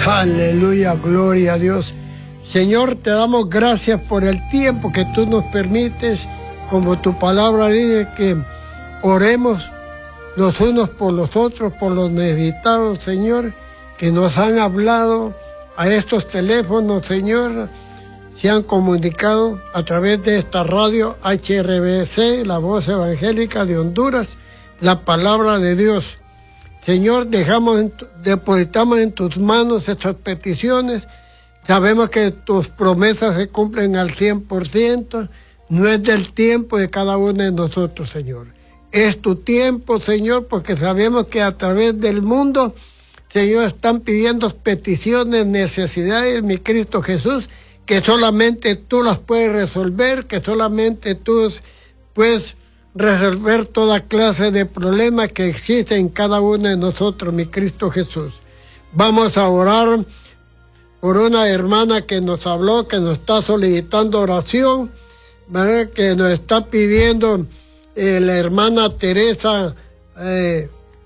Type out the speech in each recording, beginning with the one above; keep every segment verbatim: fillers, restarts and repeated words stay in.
Aleluya, gloria a Dios. Señor, te damos gracias por el tiempo que tú nos permites, como tu palabra dice, que oremos los unos por los otros, por los necesitados, Señor, que nos han hablado a estos teléfonos, Señor, se han comunicado a través de esta radio H R B C, la voz evangélica de Honduras, la palabra de Dios. Señor, dejamos, en tu, depositamos en tus manos estas peticiones. Sabemos que tus promesas se cumplen al cien por ciento. No es del tiempo de cada uno de nosotros, Señor. Es tu tiempo, Señor, porque sabemos que a través del mundo, Señor, están pidiendo peticiones, necesidades, mi Cristo Jesús, que solamente tú las puedes resolver, que solamente tú puedes resolver toda clase de problemas que existen en cada uno de nosotros, mi Cristo Jesús. Vamos a orar por una hermana que nos habló, que nos está solicitando oración, ¿verdad? Que nos está pidiendo eh, la hermana Teresa eh,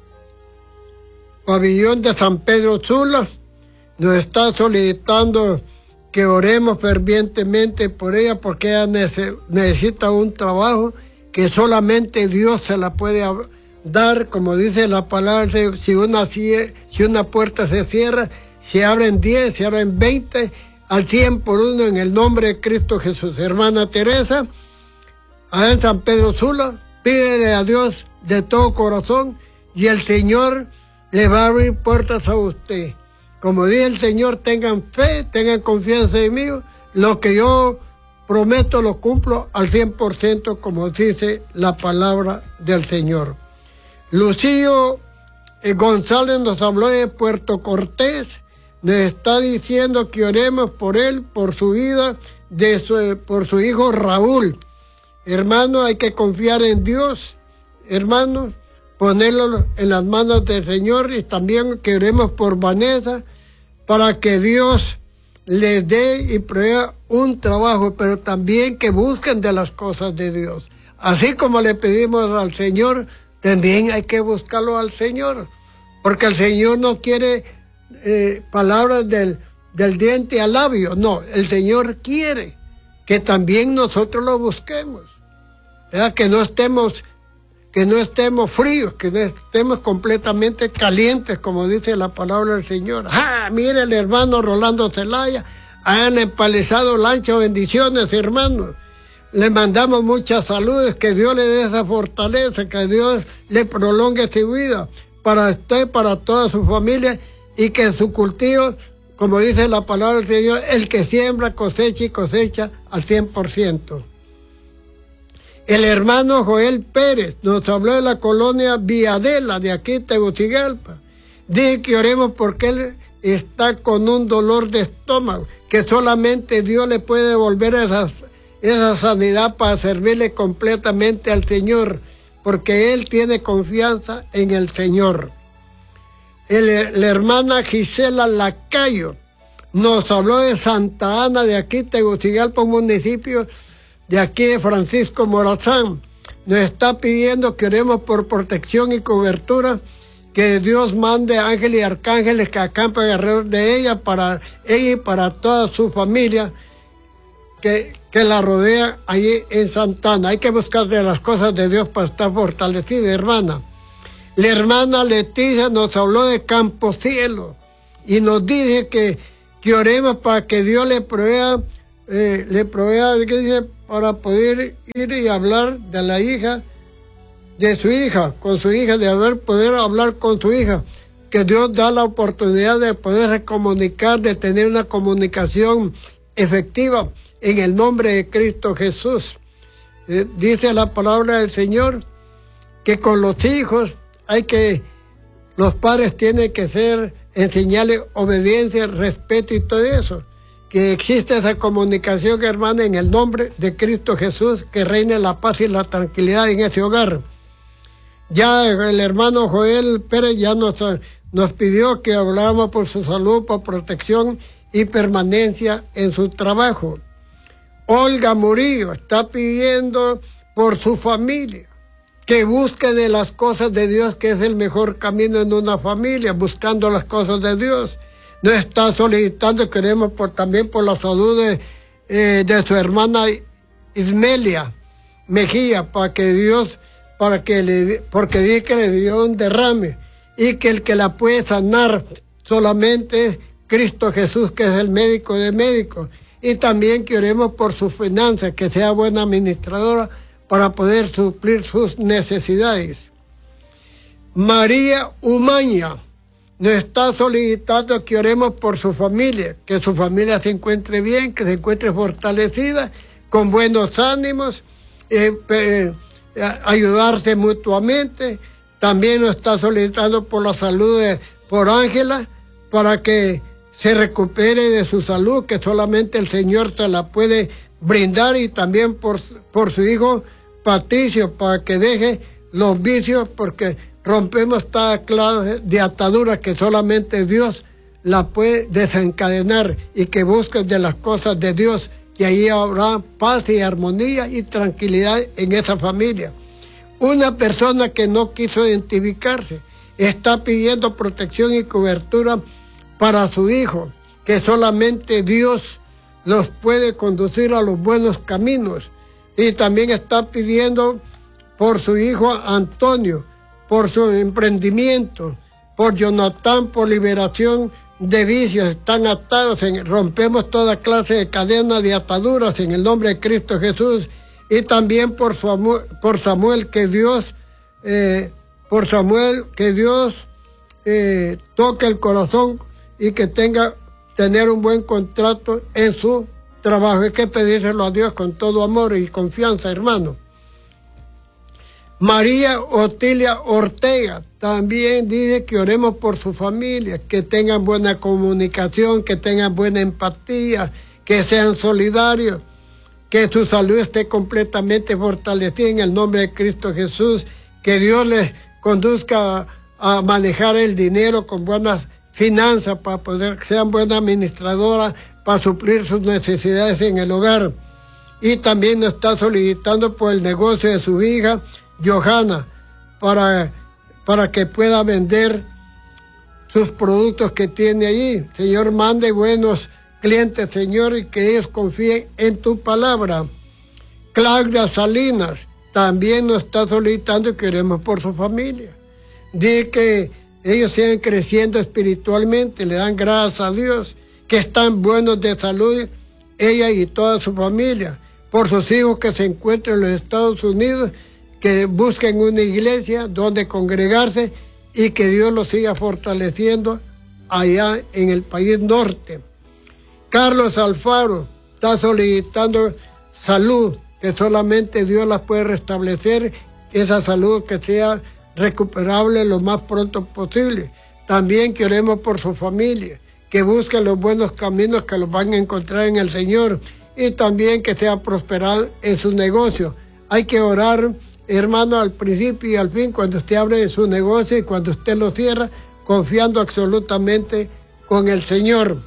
Pabellón de San Pedro Sula, nos está solicitando que oremos fervientemente por ella, porque ella nece- necesita un trabajo que solamente Dios se la puede dar, como dice la palabra, si una, si una puerta se cierra, se abren diez, se abren veinte, al cien por uno en el nombre de Cristo Jesús. Hermana Teresa, allá en San Pedro Sula, pídele a Dios de todo corazón y el Señor le va a abrir puertas a usted. Como dice el Señor, tengan fe, tengan confianza en mí, lo que yo prometo lo cumplo al cien por ciento, como dice la palabra del Señor. Lucío eh, González nos habló de Puerto Cortés, nos está diciendo que oremos por él, por su vida, de su, por su hijo Raúl. Hermano, hay que confiar en Dios, hermano, ponerlo en las manos del Señor, y también que oremos por Vanessa, para que Dios les dé y provea un trabajo, pero también que busquen de las cosas de Dios. Así como le pedimos al Señor, también hay que buscarlo al Señor, porque el Señor no quiere eh, palabras del, del diente al labio, no, el Señor quiere que también nosotros lo busquemos, ¿verdad? Que no estemos, que no estemos fríos, que no estemos completamente calientes, como dice la palabra del Señor. ¡Ah! Mire el hermano Rolando Zelaya, han empalizado Lancho, bendiciones, hermanos. Le mandamos muchas saludes, que Dios le dé esa fortaleza, que Dios le prolongue su vida para usted, para toda su familia, y que su cultivo, como dice la palabra del Señor, el que siembra cosecha y cosecha al cien por ciento. El hermano Joel Pérez nos habló de la colonia Villadela, de aquí, Tegucigalpa. Dice que oremos porque él está con un dolor de estómago, que solamente Dios le puede devolver esa, esa sanidad para servirle completamente al Señor, porque él tiene confianza en el Señor. El, la hermana Gisela Lacayo nos habló de Santa Ana, de aquí, Tegucigalpa, un municipio de aquí de Francisco Morazán. Nos está pidiendo que oremos por protección y cobertura, que Dios mande ángeles y arcángeles que acampen alrededor de ella, para ella y para toda su familia que, que la rodea allí en Santana. Hay que buscar de las cosas de Dios para estar fortalecida, hermana. La hermana Leticia nos habló de Campo Cielo y nos dice que, que oremos para que Dios le provea, eh, le provea, ¿qué dice?, para poder ir y hablar de la hija, de su hija, con su hija, de haber poder hablar con su hija, que Dios da la oportunidad de poder comunicar, de tener una comunicación efectiva en el nombre de Cristo Jesús. Eh, dice la palabra del Señor que con los hijos hay que, los padres tienen que ser, enseñarles obediencia, respeto y todo eso. Que existe esa comunicación, hermana, en el nombre de Cristo Jesús, que reine la paz y la tranquilidad en ese hogar. Ya el hermano Joel Pérez ya nos, nos pidió que habláramos por su salud, por protección y permanencia en su trabajo. Olga Murillo está pidiendo por su familia, que busque de las cosas de Dios, que es el mejor camino en una familia, buscando las cosas de Dios. nos está solicitando, queremos por, también por la salud de, eh, de su hermana Ismelia Mejía, para que Dios, para que le, porque dice que le dio un derrame y que el que la puede sanar solamente es Cristo Jesús, que es el médico de médicos. Y también que oremos por sus finanzas, que sea buena administradora para poder suplir sus necesidades. María Umaña nos está solicitando que oremos por su familia, que su familia se encuentre bien, que se encuentre fortalecida, con buenos ánimos, eh, eh, ayudarse mutuamente. También nos está solicitando por la salud de, por Ángela, para que se recupere de su salud, que solamente el Señor se la puede brindar, y también por, por su hijo Patricio, para que deje los vicios, porque rompemos toda clase de ataduras que solamente Dios la puede desencadenar, y que busquen de las cosas de Dios, y ahí habrá paz y armonía y tranquilidad en esa familia. Una persona que no quiso identificarse está pidiendo protección y cobertura para su hijo, que solamente Dios los puede conducir a los buenos caminos. Y también está pidiendo por su hijo Antonio, por su emprendimiento, por Jonathan, por liberación de vicios. Están atados, en, rompemos toda clase de cadenas de ataduras en el nombre de Cristo Jesús. Y también por Samuel, por Samuel que Dios, eh, por Samuel que Dios eh, toque el corazón y que tenga, tener un buen contrato en su trabajo. Hay que pedírselo a Dios con todo amor y confianza, hermano. María Otilia Ortega también dice que oremos por su familia, que tengan buena comunicación, que tengan buena empatía, que sean solidarios, que su salud esté completamente fortalecida en el nombre de Cristo Jesús, que Dios les conduzca a, a manejar el dinero con buenas finanzas, para poder que sean buenas administradoras, para suplir sus necesidades en el hogar. Y también nos está solicitando por el negocio de su hija Johanna, para, para que pueda vender sus productos que tiene allí. Señor, mande buenos clientes, Señor, y que ellos confíen en tu palabra. Claudia Salinas también nos está solicitando y queremos por su familia. Dice que ellos siguen creciendo espiritualmente, le dan gracias a Dios, que están buenos de salud, ella y toda su familia. Por sus hijos que se encuentran en los Estados Unidos, que busquen una iglesia donde congregarse y que Dios los siga fortaleciendo allá en el país norte. Carlos Alfaro está solicitando salud, que solamente Dios las puede restablecer, esa salud que sea recuperable lo más pronto posible. También queremos por su familia, que busquen los buenos caminos que los van a encontrar en el Señor, y también que sea prosperado en su negocio. Hay que orar, hermano, al principio y al fin, cuando usted abre su negocio y cuando usted lo cierra, confiando absolutamente con el Señor.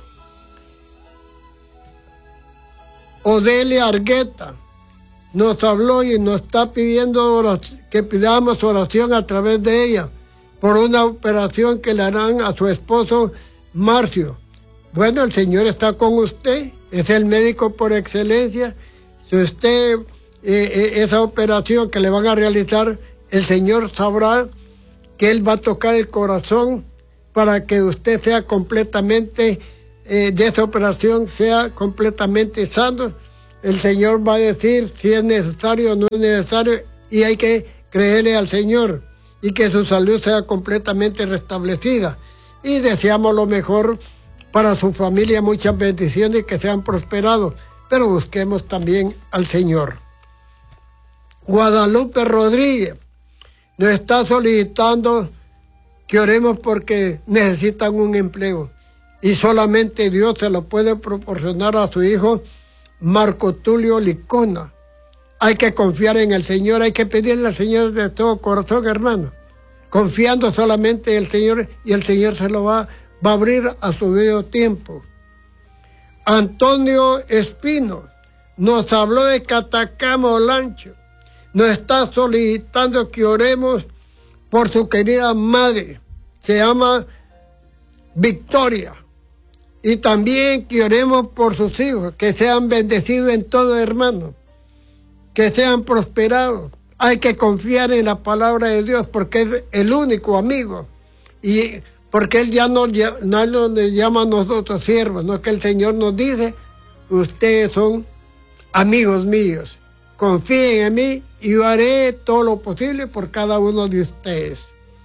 Odelia Argueta nos habló y nos está pidiendo oración, que pidamos oración a través de ella por una operación que le harán a su esposo Marcio. Bueno, el Señor está con usted, es el médico por excelencia. Si usted, eh, esa operación que le van a realizar, el Señor sabrá que Él va a tocar el corazón para que usted sea completamente, eh, de esa operación, sea completamente sano. El Señor va a decir si es necesario o no es necesario, y hay que creerle al Señor y que su salud sea completamente restablecida. Y deseamos lo mejor para su familia, muchas bendiciones y que sean prosperados, pero busquemos también al Señor. Guadalupe Rodríguez nos está solicitando que oremos porque necesitan un empleo y solamente Dios se lo puede proporcionar a su hijo Marco Tulio Licona. Hay que confiar en el Señor, hay que pedirle al Señor de todo corazón, hermano, confiando solamente en el Señor, y el Señor se lo va, va a abrir a su debido tiempo. Antonio Espino nos habló de Catacama Olancho, nos está solicitando que oremos por su querida madre, se llama Victoria, Y también que oremos por sus hijos, que sean bendecidos en todo, hermano, que sean prosperados. Hay que confiar en la palabra de Dios porque es el único amigo. Y porque Él ya no, no nos llama a nosotros siervos, no es que el Señor nos dice, ustedes son amigos míos. Confíen en mí y yo haré todo lo posible por cada uno de ustedes.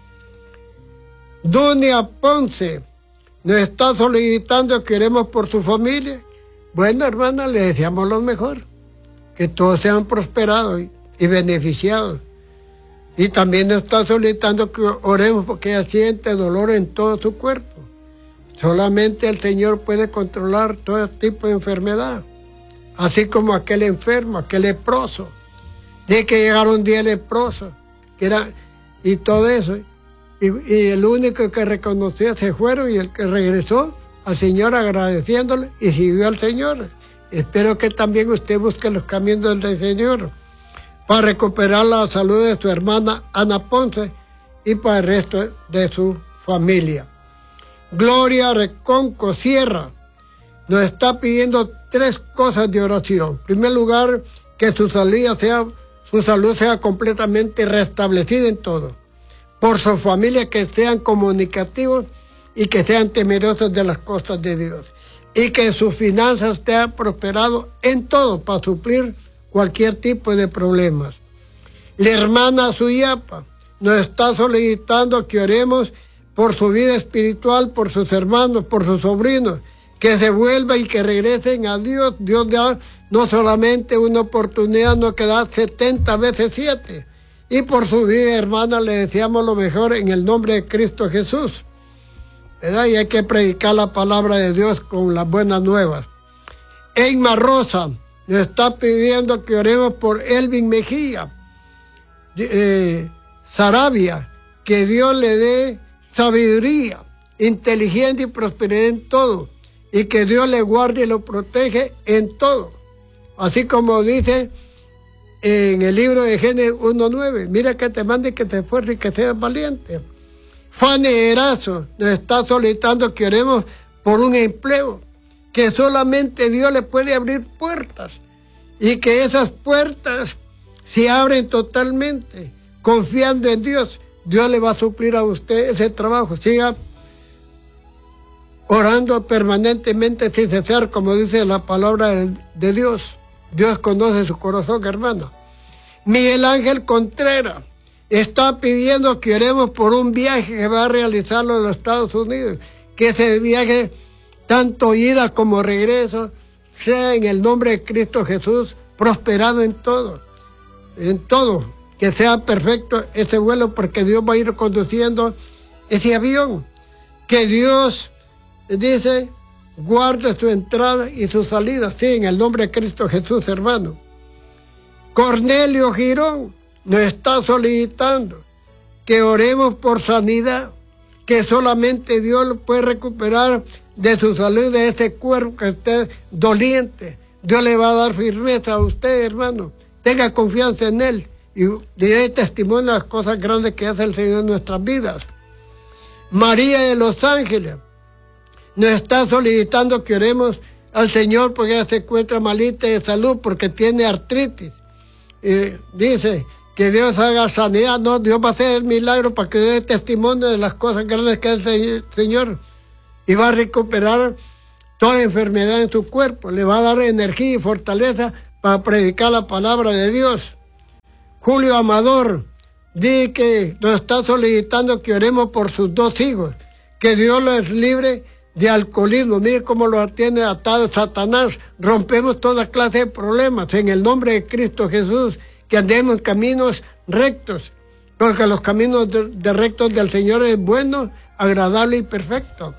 Dunia Ponce nos está solicitando que oremos por su familia. Bueno, hermana, le deseamos lo mejor. Que todos sean prosperados y, y beneficiados. Y también nos está solicitando que oremos porque ella siente dolor en todo su cuerpo. Solamente el Señor puede controlar todo tipo de enfermedad. Así como aquel enfermo, aquel leproso. Dice que llegaron diez leprosos. Que era, y todo eso. Y, y el único que reconoció se fueron y el que regresó al Señor agradeciéndole y siguió al Señor. Espero que también usted busque los caminos del Señor para recuperar la salud de su hermana Ana Ponce y para el resto de su familia. Gloria Reconco Sierra nos está pidiendo tres cosas de oración. En primer lugar, que su salud sea, su salud sea completamente restablecida en todo. Por su familia, que sean comunicativos y que sean temerosos de las cosas de Dios. Y que sus finanzas estén prosperadas en todo para suplir cualquier tipo de problemas. La hermana Suyapa nos está solicitando que oremos por su vida espiritual, por sus hermanos, por sus sobrinos, que se vuelvan y que regresen a Dios. Dios da no solamente una oportunidad, no que da setenta veces siete. Y por su vida, hermana, le deseamos lo mejor en el nombre de Cristo Jesús. ¿Verdad? Y hay que predicar la palabra de Dios con las buenas nuevas. Eymar Rosa nos está pidiendo que oremos por Elvin Mejía, eh, Sarabia, que Dios le dé sabiduría, inteligencia y prosperidad en todo, y que Dios le guarde y lo protege en todo. Así como dice en el libro de Génesis uno nueve, mira que te mande, que te esfuerces y que seas valiente. Fanny Erazo nos está solicitando que oremos por un empleo, que solamente Dios le puede abrir puertas y que esas puertas se abren totalmente, confiando en Dios. Dios le va a suplir a usted ese trabajo. Siga orando permanentemente sin cesar, como dice la palabra de, de Dios. Dios conoce su corazón, hermano. Miguel Ángel Contreras está pidiendo que oremos por un viaje que va a realizarlo en los Estados Unidos. Que ese viaje, tanto ida como regreso, sea en el nombre de Cristo Jesús, prosperado en todo. En todo. Que sea perfecto ese vuelo, porque Dios va a ir conduciendo ese avión. Que Dios, dice, guarde su entrada y su salida. Sí, en el nombre de Cristo Jesús, hermano. Cornelio Girón nos está solicitando que oremos por sanidad, que solamente Dios lo puede recuperar de su salud, de ese cuerpo que esté doliente. Dios le va a dar firmeza a usted, hermano. Tenga confianza en Él y le dé testimonio de las cosas grandes que hace el Señor en nuestras vidas. María de Los Ángeles nos está solicitando que oremos al Señor porque ella se encuentra malita de salud, porque tiene artritis. Eh, dice que Dios haga sanidad, no, Dios va a hacer el milagro para que dé testimonio de las cosas grandes que hace el Señor y va a recuperar toda enfermedad en su cuerpo, le va a dar energía y fortaleza para predicar la palabra de Dios. Julio Amador dice que nos está solicitando que oremos por sus dos hijos, que Dios los libre de alcoholismo. Mire cómo lo tiene atado Satanás. Rompemos toda clase de problemas en el nombre de Cristo Jesús, que andemos en caminos rectos, porque los caminos de, de rectos del Señor es bueno, agradable y perfecto.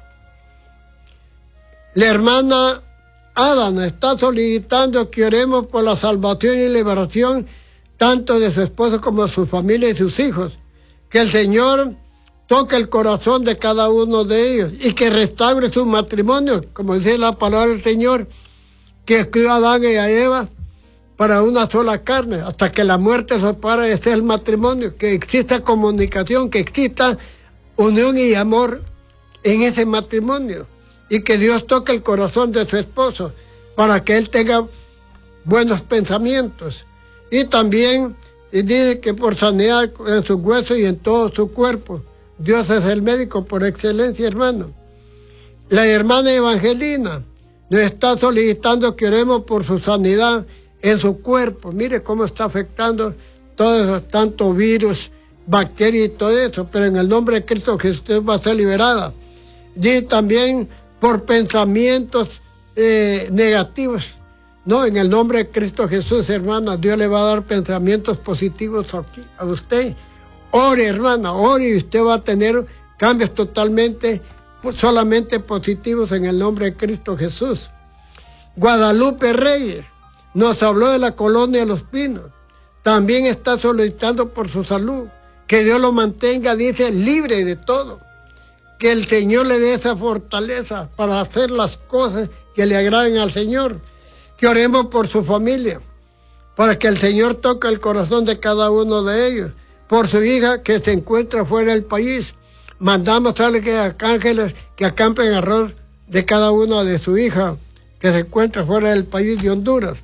La hermana Ada nos está solicitando que oremos por la salvación y liberación tanto de su esposo como de su familia y sus hijos, que el Señor toque el corazón de cada uno de ellos y que restaure su matrimonio, como dice la palabra del Señor, que escribió a Adán y a Eva para una sola carne, hasta que la muerte se separe. Ese es el matrimonio, que exista comunicación, que exista unión y amor en ese matrimonio, y que Dios toque el corazón de su esposo para que él tenga buenos pensamientos. Y también y dice que por sanidad en sus huesos y en todo su cuerpo. Dios es el médico por excelencia, hermano. La hermana Evangelina nos está solicitando que oremos por su sanidad en su cuerpo. Mire cómo está afectando todo eso, tanto virus, bacterias y todo eso, pero en el nombre de Cristo Jesús va a ser liberada. Y también por pensamientos eh, negativos. No, en el nombre de Cristo Jesús, hermana, Dios le va a dar pensamientos positivos aquí, a usted. Ore, hermana, ore y usted va a tener cambios totalmente, solamente positivos en el nombre de Cristo Jesús. Guadalupe Reyes nos habló de la colonia de Los Pinos. También está solicitando por su salud. Que Dios lo mantenga, dice, libre de todo. Que el Señor le dé esa fortaleza para hacer las cosas que le agraden al Señor. Que oremos por su familia, para que el Señor toque el corazón de cada uno de ellos. Por su hija que se encuentra fuera del país. Mandamos a que ángeles que acampen alrededor de cada una de su hija que se encuentra fuera del país de Honduras.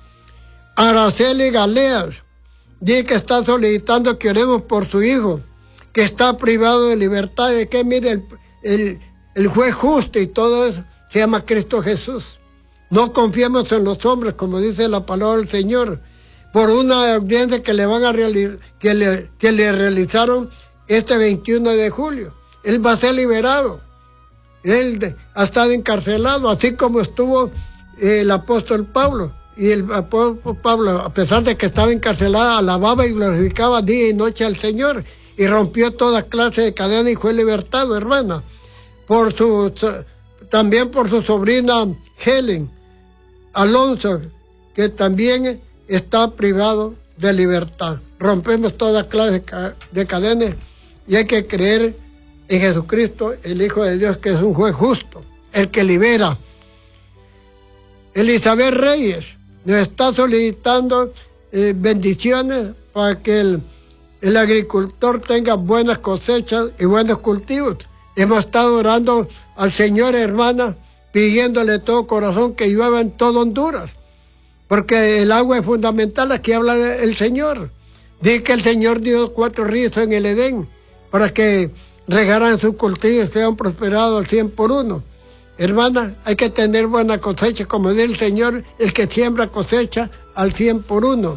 Araceli Galeas dice que está solicitando que oremos por su hijo, que está privado de libertad, de que mire el, el, el juez justo y todo eso se llama Cristo Jesús. No confiemos en los hombres, como dice la palabra del Señor, por una audiencia que le van a realizar, que le, que le realizaron este veintiuno de julio. Él va a ser liberado. Él de, ha estado encarcelado, así como estuvo eh, el apóstol Pablo. Y el apóstol Pablo, a pesar de que estaba encarcelado, alababa y glorificaba día y noche al Señor y rompió toda clase de cadena y fue libertado, hermana. Por su, también por su sobrina Helen Alonso, que también está privado de libertad. Rompemos toda clase de cadenas y hay que creer en Jesucristo, el Hijo de Dios, que es un juez justo, el que libera. Elizabeth Reyes nos está solicitando eh, bendiciones para que el, el agricultor tenga buenas cosechas y buenos cultivos. Hemos estado orando al Señor, hermana, pidiéndole de todo corazón que llueva en todo Honduras, porque el agua es fundamental. Aquí habla el Señor. Dice que el Señor dio cuatro ríos en el Edén para que regaran sus cultivos y sean prosperados al cien por uno. Hermana, hay que tener buena cosecha, como dice el Señor, el que siembra cosecha al cien por uno.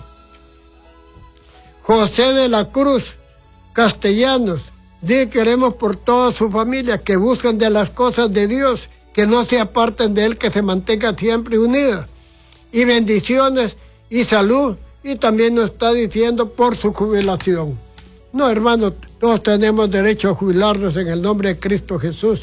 José de la Cruz Castellanos dice que oremos por toda su familia, que busquen de las cosas de Dios, que no se aparten de Él, que se mantengan siempre unidas. Y bendiciones y salud, y también nos está diciendo por su jubilación. No, hermanos, todos tenemos derecho a jubilarnos en el nombre de Cristo Jesús.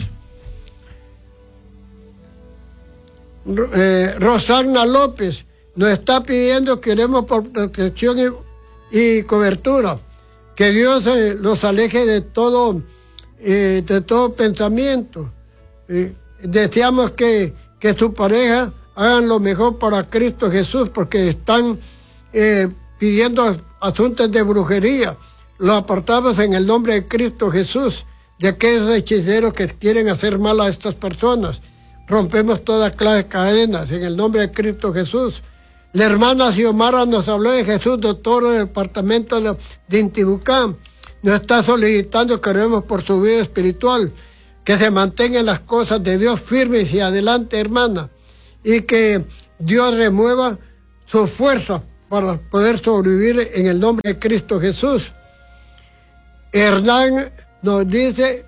Eh, Rosagna López nos está pidiendo que oremos por protección y, y cobertura, que Dios eh, los aleje de todo, eh, de todo pensamiento. Eh, deseamos que, que su pareja hagan lo mejor para Cristo Jesús, porque están eh, pidiendo asuntos de brujería. Lo apartamos en el nombre de Cristo Jesús, de aquellos hechiceros que quieren hacer mal a estas personas. Rompemos toda clase de cadenas en el nombre de Cristo Jesús. La hermana Xiomara nos habló de Jesús, doctor del departamento de, de Intibucán. Nos está solicitando que oremos por su vida espiritual, que se mantengan las cosas de Dios firmes y adelante, hermana, y que Dios remueva su fuerza para poder sobrevivir en el nombre de Cristo Jesús. Hernán nos dice,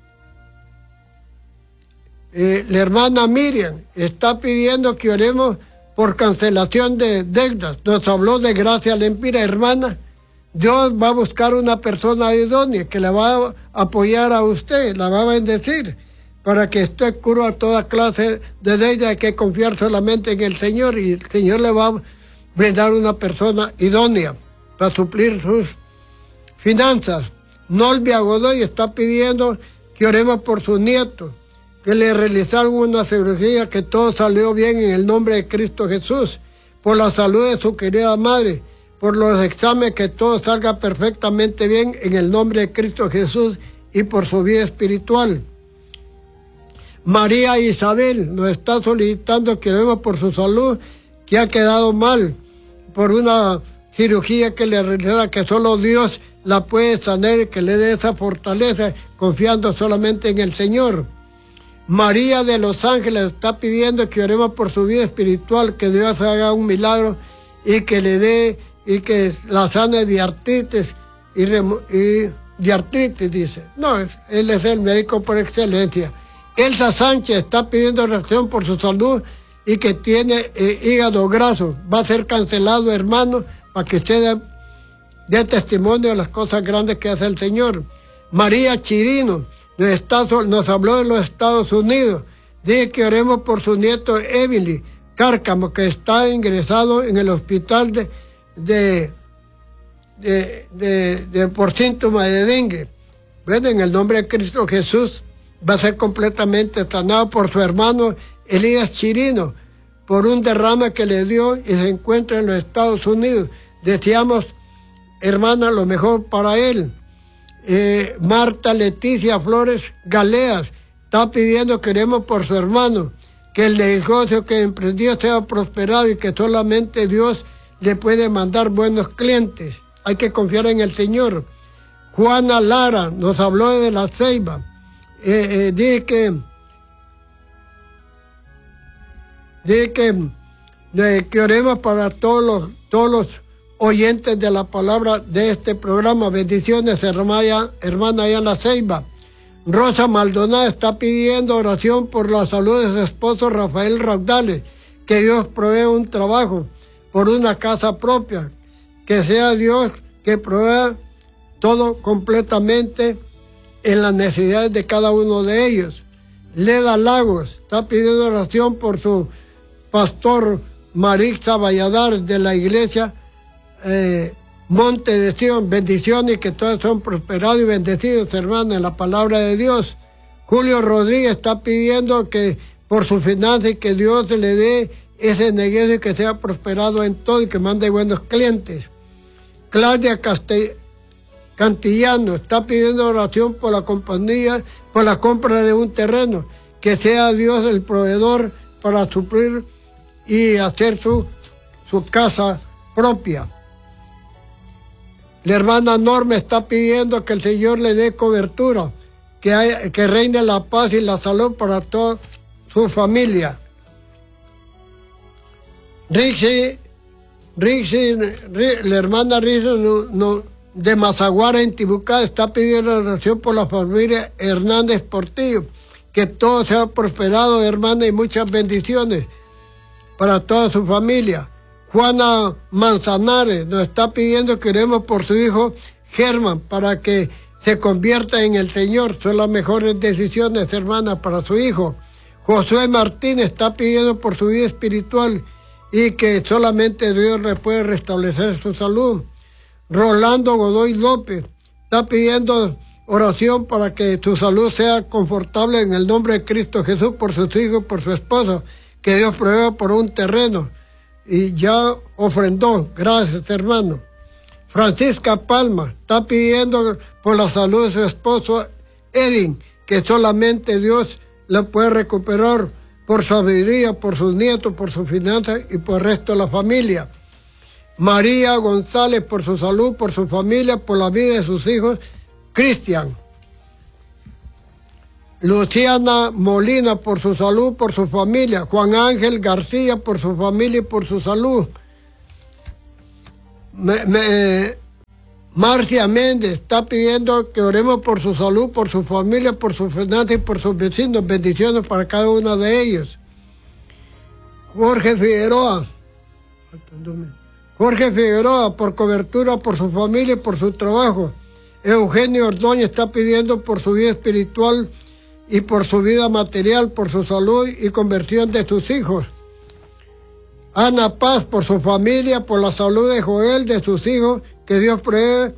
eh, la hermana Miriam está pidiendo que oremos por cancelación de deudas. Nos habló de gracia lempira, hermana. Dios va a buscar una persona idónea que la va a apoyar a usted, la va a bendecir, para que usted cura toda clase de deuda. Hay que confiar solamente en el Señor y el Señor le va a brindar una persona idónea para suplir sus finanzas. Nolvia Godoy está pidiendo que oremos por sus nietos, que le realizaron una cirugía, que todo salió bien en el nombre de Cristo Jesús, por la salud de su querida madre, por los exámenes, que todo salga perfectamente bien en el nombre de Cristo Jesús y por su vida espiritual. María Isabel nos está solicitando que oremos por su salud, que ha quedado mal por una cirugía que le realiza, que solo Dios la puede sanar, que le dé esa fortaleza, confiando solamente en el Señor. María de los Ángeles está pidiendo que oremos por su vida espiritual, que Dios haga un milagro y que le dé, y que la sane de artritis, y, y de artritis dice. No, él es el médico por excelencia. Elsa Sánchez está pidiendo oración por su salud y que tiene eh, hígado graso. Va a ser cancelado, hermano, para que usted dé, dé testimonio de las cosas grandes que hace el Señor. María Chirino nos, está, nos habló de los Estados Unidos. Dice que oremos por su nieto Emily Cárcamo, que está ingresado en el hospital de, de, de, de, de por síntoma de dengue. Bueno, en el nombre de Cristo Jesús va a ser completamente sanado por su hermano Elías Chirino, por un derrame que le dio y se encuentra en los Estados Unidos. Deseamos, hermana, lo mejor para él. Eh, Marta Leticia Flores Galeas está pidiendo que oremos por su hermano, que el negocio que emprendió sea prosperado y que solamente Dios le puede mandar buenos clientes. Hay que confiar en el Señor. Juana Lara nos habló de La Ceiba. Eh, eh, dice que dice que, de, que oremos para todos los, todos los oyentes de la palabra de este programa. Bendiciones, hermana, hermana allá en La Ceiba. Rosa Maldonado está pidiendo oración por la salud de su esposo Rafael Raudales, que Dios provea un trabajo por una casa propia, que sea Dios que provea todo completamente en las necesidades de cada uno de ellos. Leda Lagos está pidiendo oración por su pastor Marixa Valladar de la iglesia eh, Monte de Sion. Bendiciones y que todos son prosperados y bendecidos, hermanos, en la palabra de Dios. Julio Rodríguez está pidiendo que por su finanza y que Dios le dé ese negocio y que sea prosperado en todo y que mande buenos clientes. Claudia Castell Cantillano está pidiendo oración por la compañía, por la compra de un terreno, que sea Dios el proveedor para suplir y hacer su, su casa propia. La hermana Norma está pidiendo que el Señor le dé cobertura, que, hay, que reine la paz y la salud para toda su familia. Rixi, Rixi, la hermana Rixi no, no, de Mazaguara en Tibucá está pidiendo oración por la familia Hernández Portillo, que todo sea prosperado, hermana, y muchas bendiciones para toda su familia. Juana Manzanares nos está pidiendo que oremos por su hijo Germán para que se convierta en el Señor. Son las mejores decisiones, hermana, para su hijo. Josué Martínez está pidiendo por su vida espiritual y que solamente Dios le puede restablecer su salud. Rolando Godoy López está pidiendo oración para que su salud sea confortable en el nombre de Cristo Jesús, por sus hijos, por su esposo, que Dios provea por un terreno. Y ya ofrendó, gracias, hermano. Francisca Palma está pidiendo por la salud de su esposo Edwin, que solamente Dios la puede recuperar por sabiduría, por sus nietos, por sus finanzas y por el resto de la familia. María González por su salud, por su familia, por la vida de sus hijos, Cristian. Luciana Molina por su salud, por su familia. Juan Ángel García por su familia y por su salud. Me, me, Marcia Méndez está pidiendo que oremos por su salud, por su familia, por sus finanzas y por sus vecinos. Bendiciones para cada uno de ellos. Jorge Figueroa. Jorge Figueroa por cobertura, por su familia y por su trabajo. Eugenio Ordóñez está pidiendo por su vida espiritual y por su vida material, por su salud y conversión de sus hijos. Ana Paz por su familia, por la salud de Joel, de sus hijos, que Dios provee,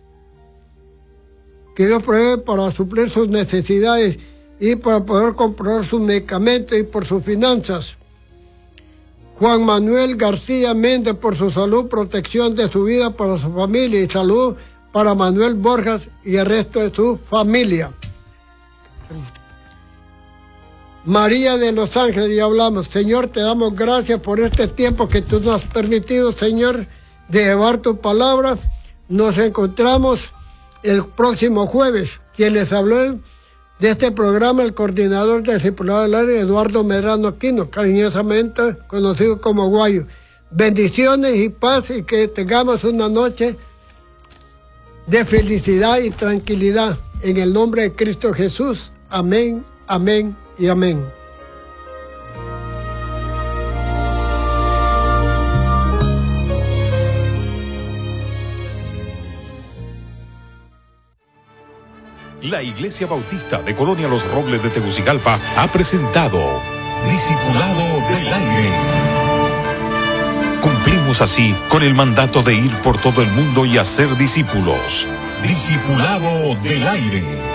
que Dios provee para suplir sus necesidades y para poder comprar sus medicamentos y por sus finanzas. Juan Manuel García Méndez por su salud, protección de su vida para su familia y salud para Manuel Borjas y el resto de su familia. María de los Ángeles, y hablamos. Señor, te damos gracias por este tiempo que tú nos has permitido, Señor, de llevar tu palabra. Nos encontramos el próximo jueves. Quien les habló de este programa, el coordinador del discipulado del aire, Eduardo Medrano Aquino, cariñosamente conocido como Guayo. Bendiciones y paz, y que tengamos una noche de felicidad y tranquilidad. En el nombre de Cristo Jesús. Amén, amén y amén. La Iglesia Bautista de Colonia Los Robles de Tegucigalpa ha presentado Discipulado del Aire. Cumplimos así con el mandato de ir por todo el mundo y hacer discípulos. Discipulado del Aire.